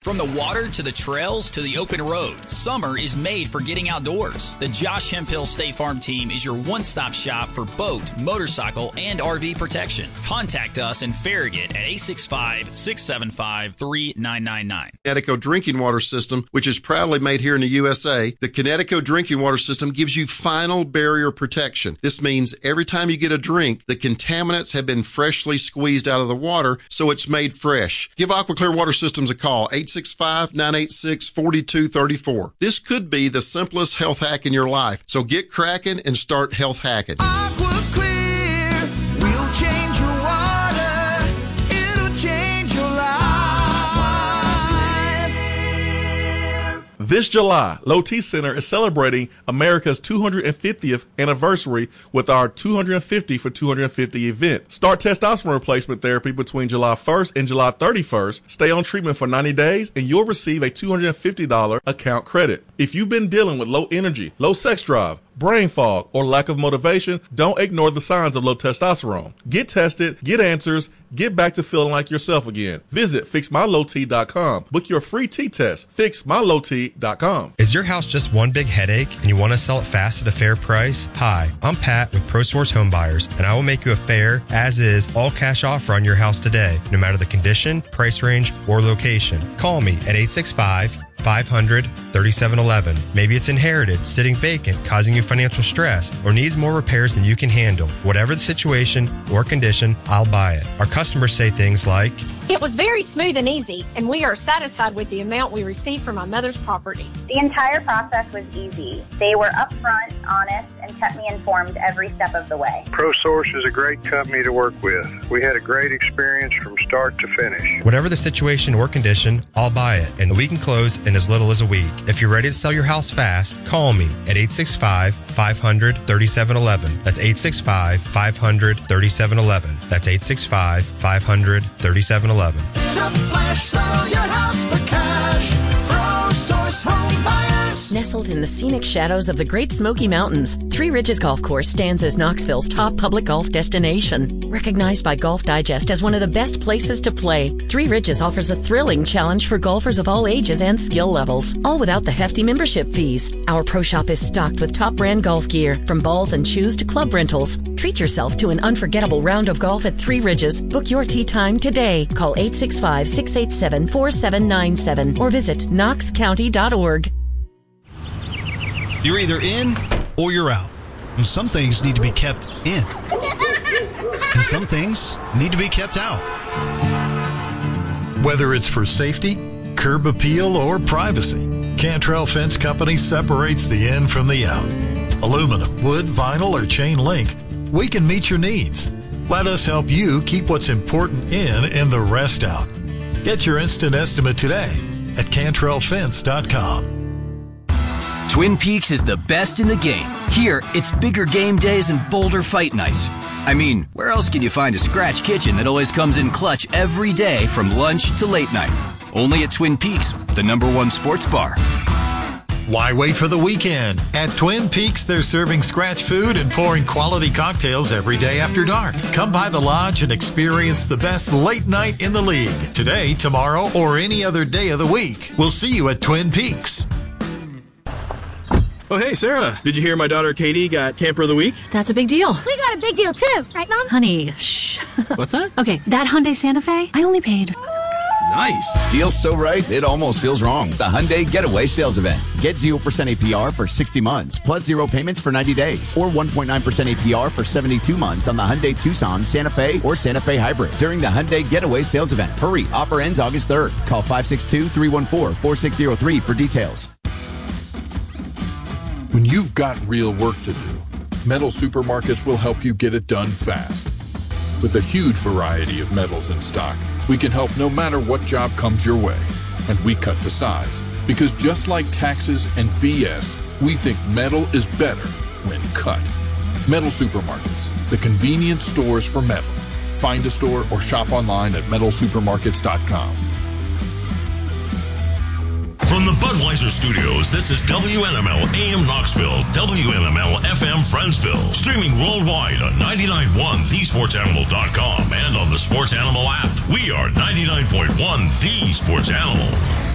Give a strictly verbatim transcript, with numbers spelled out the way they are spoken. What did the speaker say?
From the water to the trails to the open road, summer is made for getting outdoors. The Josh Hemphill State Farm team is your one-stop shop for boat, motorcycle, and R V protection. Contact us in Farragut at eight six five, six seven five, three nine nine nine. Connecticut drinking water system, which is proudly made here in the U S A. The Connecticut drinking water system gives you final barrier protection. This means every time you get a drink, the contaminants have been freshly squeezed out of the water, so it's made fresh. Give AquaClear Water Systems a call, eight six five, nine eight six, four two three four. This could be the simplest health hack in your life, so get cracking and start health hacking. AquaClear will change your water. It'll change your life. This July, Low T Center is celebrating America's two hundred fiftieth anniversary with our two hundred fifty for two hundred fifty event. Start testosterone replacement therapy between July first and July thirty-first. Stay on treatment for ninety days and you'll receive a two hundred fifty dollars account credit. If you've been dealing with low energy, low sex drive, brain fog, or lack of motivation, don't ignore the signs of low testosterone. Get tested, get answers, get back to feeling like yourself again. Visit fix my low t dot com. Book your free T test. fix my low t dot com. Is your house just one big headache and you want to sell it fast at a fair price? Hi, I'm Pat with ProSource Home Buyers, and I will make you a fair, as-is, all-cash offer on your house today, no matter the condition, price range, or location. Call me at eight six five, five hundred, thirty-seven eleven. Maybe it's inherited, sitting vacant, causing you financial stress, or needs more repairs than you can handle. Whatever the situation or condition, I'll buy it. Our customers say things like, "It was very smooth and easy, and we are satisfied with the amount we received from my mother's property." The entire process was easy. They were upfront, honest, and kept me informed every step of the way. ProSource is a great company to work with. We had a great experience from start to finish. Whatever the situation or condition, I'll buy it, and we can close in as little as a week. If you're ready to sell your house fast, call me at eight six five, five hundred, thirty-seven eleven. That's eight six five, five hundred, thirty-seven eleven. That's eight six five, five hundred, thirty-seven eleven. In a flash, sell your house for cash. ProSource Home Buyers. Nestled in the scenic shadows of the Great Smoky Mountains, Three Ridges Golf Course stands as Knoxville's top public golf destination. Recognized by Golf Digest as one of the best places to play, Three Ridges offers a thrilling challenge for golfers of all ages and skill levels, all without the hefty membership fees. Our pro shop is stocked with top brand golf gear, from balls and shoes to club rentals. Treat yourself to an unforgettable round of golf at Three Ridges. Book your tee time today. Call eight six five, six eight seven, four seven nine seven or visit knox county dot org. You're either in or you're out. And some things need to be kept in. And some things need to be kept out. Whether it's for safety, curb appeal, or privacy, Cantrell Fence Company separates the in from the out. Aluminum, wood, vinyl, or chain link, we can meet your needs. Let us help you keep what's important in and the rest out. Get your instant estimate today at cantrell fence dot com. Twin Peaks is the best in the game. Here, it's bigger game days and bolder fight nights. I mean, where else can you find a scratch kitchen that always comes in clutch every day from lunch to late night? Only at Twin Peaks, the number one sports bar. Why wait for the weekend? At Twin Peaks, they're serving scratch food and pouring quality cocktails every day after dark. Come by the lodge and experience the best late night in the league. Today, tomorrow, or any other day of the week. We'll see you at Twin Peaks. Oh, hey, Sarah. Did you hear my daughter Katie got Camper of the Week? That's a big deal. We got a big deal, too. Right, Mom? Honey, shh. What's that? Okay, that Hyundai Santa Fe, I only paid... Nice. Deal's so right, it almost feels wrong. The Hyundai Getaway Sales Event. Get zero percent A P R for sixty months, plus zero payments for ninety days, or one point nine percent A P R for seventy-two months on the Hyundai Tucson, Santa Fe, or Santa Fe Hybrid during the Hyundai Getaway Sales Event. Hurry, offer ends August third. Call five six two, three one four, four six zero three for details. When you've got real work to do, Metal Supermarkets will help you get it done fast. With a huge variety of metals in stock, we can help no matter what job comes your way. And we cut to size. Because just like taxes and B S, we think metal is better when cut. Metal Supermarkets, the convenient stores for metal. Find a store or shop online at metal supermarkets dot com. From the Budweiser Studios, this is W N M L A M Knoxville, W N M L F M Friendsville, streaming worldwide on ninety-nine point one the sports animal dot com and on the Sports Animal app. We are ninety-nine point one The Sports Animal.